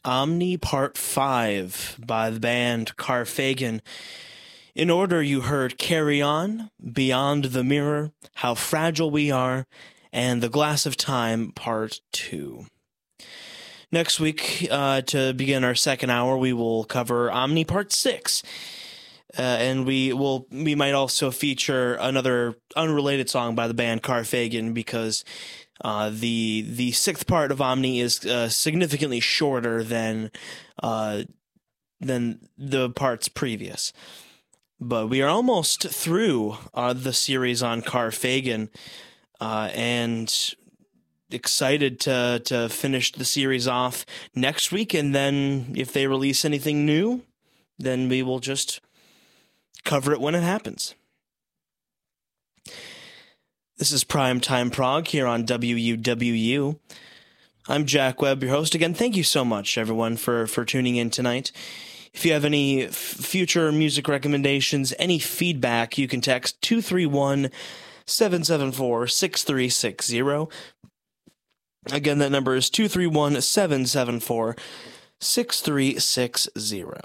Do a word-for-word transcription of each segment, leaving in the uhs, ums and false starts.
Omni Part five by the band Carfagan. In order, you heard Carry On, Beyond the Mirror, How Fragile We Are, and The Glass of Time Part two. Next week, uh, to begin our second hour, we will cover Omni Part six. Uh, and we will we might also feature another unrelated song by the band Carfagan, because uh, the the sixth part of Omni is uh, significantly shorter than uh, than the parts previous. But we are almost through uh, the series on Carfagan, uh, and excited to to finish the series off next week. And then if they release anything new, then we will just cover it when it happens. This is Primetime Prog here on W U W U. I'm Jack Webb, your host. Again, thank you so much, everyone, for, for tuning in tonight. If you have any f- future music recommendations, any feedback, you can text two three one, seven seven four, six three six zero. Again, that number is two three one, seven seven four, six three six zero.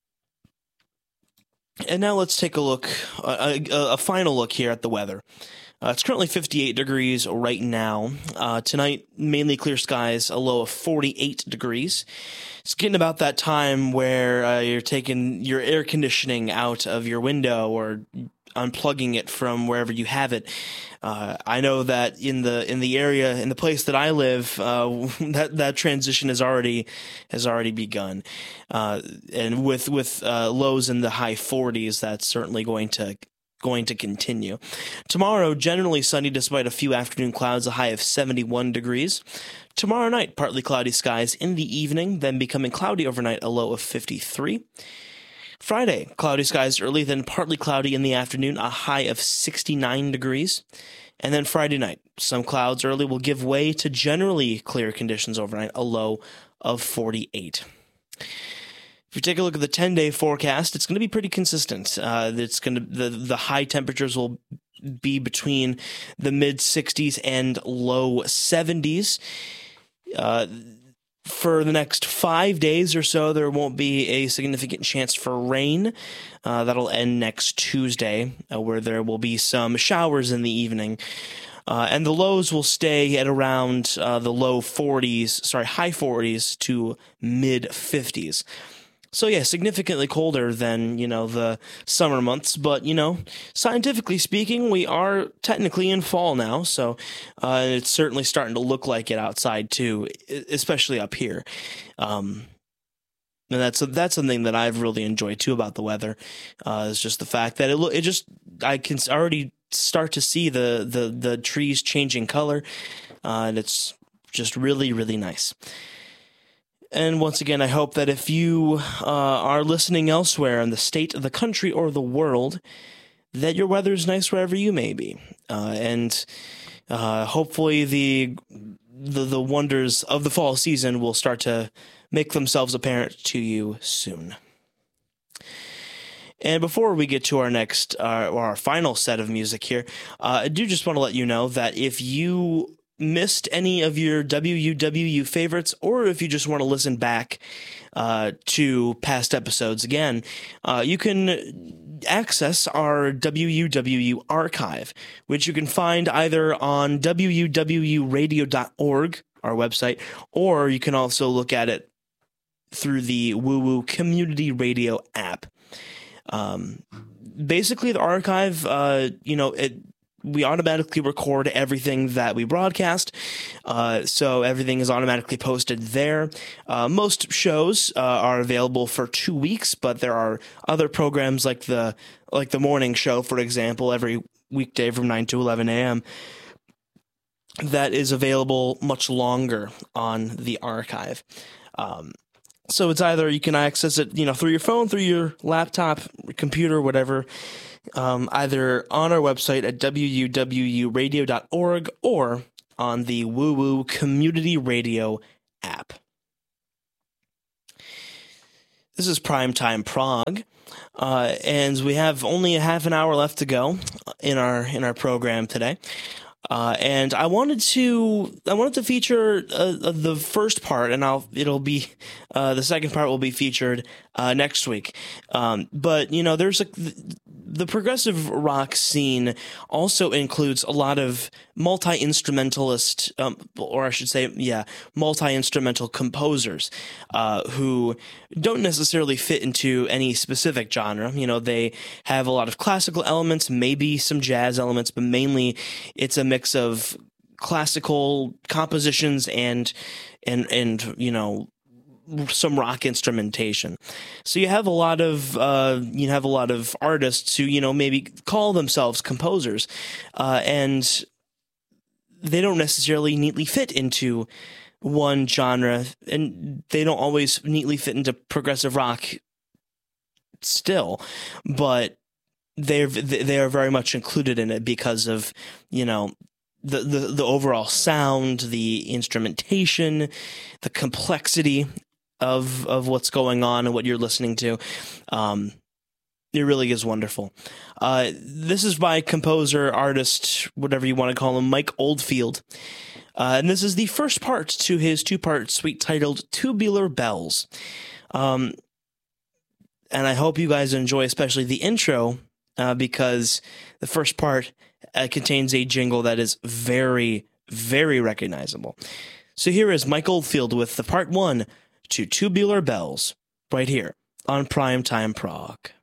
And now let's take a look, a, a, a final look here at the weather. Uh, it's currently fifty-eight degrees right now. Uh, tonight, mainly clear skies, a low of forty-eight degrees. It's getting about that time where uh, you're taking your air conditioning out of your window or unplugging it from wherever you have it. Uh, I know that in the in the area, in the place that I live, uh, that that transition has already has already begun, uh, and with with uh, lows in the high forties, that's certainly going to going to continue. Tomorrow, generally sunny despite a few afternoon clouds, a high of seventy-one degrees. Tomorrow night, partly cloudy skies in the evening, then becoming cloudy overnight, a low of fifty-three. Friday, cloudy skies early, then partly cloudy in the afternoon, a high of sixty-nine degrees. And then Friday night, some clouds early will give way to generally clear conditions overnight, a low of forty-eight. If you take a look at the ten-day forecast, it's going to be pretty consistent. Uh, it's going to the the high temperatures will be between the mid sixties and low seventies. Uh, For the next five days or so, there won't be a significant chance for rain. Uh, that'll end next Tuesday, uh, where there will be some showers in the evening. Uh, and the lows will stay at around uh, the low forties, sorry, high forties to mid fifties. So yeah, significantly colder than, you know, the summer months, but, you know, scientifically speaking, we are technically in fall now, so uh, it's certainly starting to look like it outside too, especially up here. Um, and that's that's something that I've really enjoyed too about the weather, uh, is just the fact that it lo- it just I can already start to see the the the trees changing color, uh, and it's just really really nice. And once again, I hope that if you uh, are listening elsewhere in the state, the country, or the world, that your weather is nice wherever you may be. Uh, and uh, hopefully the, the the wonders of the fall season will start to make themselves apparent to you soon. And before we get to our next, uh, or our final set of music here, uh, I do just want to let you know that if you missed any of your W U W U favorites, or if you just want to listen back uh, to past episodes again, uh, you can access our W U W U archive, which you can find either on W U W U radio dot org, our website, or you can also look at it through the Woo Woo Community Radio app. Um, basically, the archive, uh, you know, it we automatically record everything that we broadcast, uh, so everything is automatically posted there. Uh, most shows uh, are available for two weeks, but there are other programs like the like the morning show, for example, every weekday from nine to eleven a.m. that is available much longer on the archive. Um, so it's either you can access it, you know, through your phone, through your laptop, computer, whatever. Um, either on our website at W U W U radio dot org or on the Woo Woo Community Radio app. This is Primetime Prog, uh, and we have only a half an hour left to go in our in our program today. Uh, and I wanted to, I wanted to feature uh, the first part, and I'll, it'll be, uh, the second part will be featured uh, next week. Um, but you know, there's a, the progressive rock scene also includes a lot of multi-instrumentalist, um, or I should say, yeah, multi-instrumental composers uh, who don't necessarily fit into any specific genre. You know, they have a lot of classical elements, maybe some jazz elements, but mainly it's a mix of classical compositions and and and you know, some rock instrumentation. So you have a lot of uh, you have a lot of artists who, you know, maybe call themselves composers, uh, and they don't necessarily neatly fit into one genre, and they don't always neatly fit into progressive rock still, but they're they are very much included in it because of, you know, the, the, the overall sound, the instrumentation, the complexity of of what's going on and what you're listening to. Um, it really is wonderful. Uh, this is by composer, artist, whatever you want to call him, Mike Oldfield. Uh, and this is the first part to his two-part suite titled Tubular Bells. Um, and I hope you guys enjoy especially the intro, uh, because the first part uh, contains a jingle that is very, very recognizable. So here is Mike Oldfield with the part one to Tubular Bells, right here on Primetime Prog.